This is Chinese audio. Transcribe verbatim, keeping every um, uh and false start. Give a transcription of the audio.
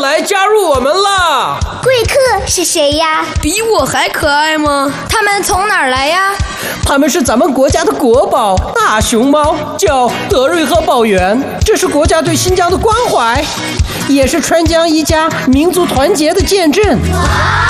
来加入我们啦！ 贵客是谁呀？ 比我还可爱吗？ 他们从哪儿来呀？ 他们是咱们国家的国宝大熊猫，叫德瑞赫宝源，这是国家对新疆的关怀，也是川江一家民族团结的见证。